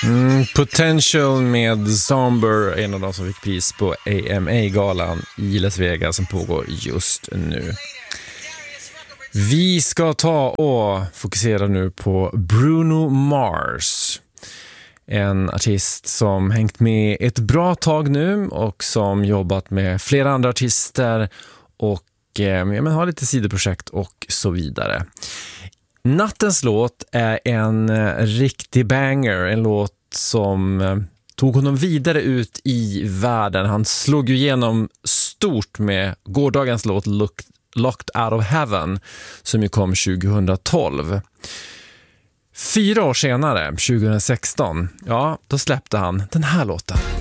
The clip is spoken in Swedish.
Potential med Somber, en av de som fick pris på AMA-galan i Las Vegas som pågår just nu. Vi ska ta och fokusera nu på Bruno Mars. En artist som hängt med ett bra tag nu och som jobbat med flera andra artister och har lite sidoprojekt och så vidare. Nattens låt är en riktig banger, en låt som tog honom vidare ut i världen. Han slog ju igenom stort med gårdagens låt Locked Out of Heaven som ju kom 2012. 4 år senare, 2016, då släppte han den här låten.